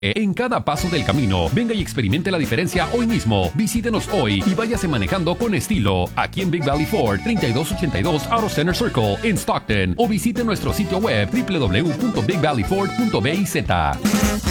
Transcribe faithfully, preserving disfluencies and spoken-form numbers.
En cada paso del camino, venga y experimente la diferencia hoy mismo. Visítenos hoy y váyase manejando con estilo. Aquí en Big Valley Ford, treinta y dos ochenta y dos Auto Center Circle, en Stockton. O visite nuestro sitio web w w w punto big valley ford punto b i z.